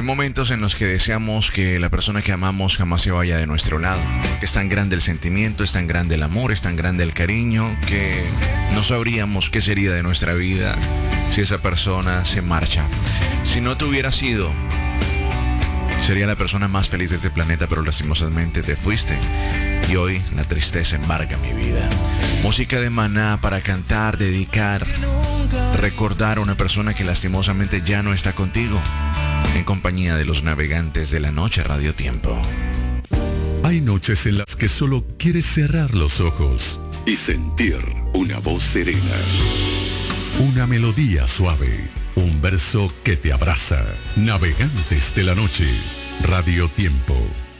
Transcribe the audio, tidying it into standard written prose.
Hay momentos en los que deseamos que la persona que amamos jamás se vaya de nuestro lado. Es tan grande el sentimiento, es tan grande el amor, es tan grande el cariño que no sabríamos qué sería de nuestra vida si esa persona se marcha. Si no te hubiera sido, sería la persona más feliz de este planeta, pero lastimosamente te fuiste. Y hoy la tristeza embarga mi vida. Música de Maná para cantar, dedicar, recordar a una persona que lastimosamente ya no está contigo. En compañía de los navegantes de la noche, Radio Tiempo. Hay noches en las que solo quieres cerrar los ojos y sentir una voz serena, una melodía suave, un verso que te abraza. Navegantes de la noche, Radio Tiempo.